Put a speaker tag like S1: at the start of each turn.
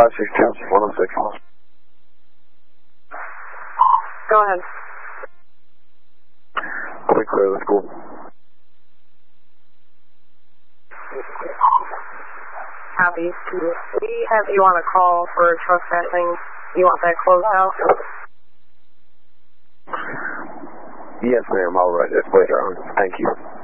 S1: 562-106.
S2: Go ahead.
S1: Quick clear the school.
S2: Copy. We have you on a call for a truck that thing. You want that closed out?
S1: Yes, ma'am. All right. That's later on. Thank you.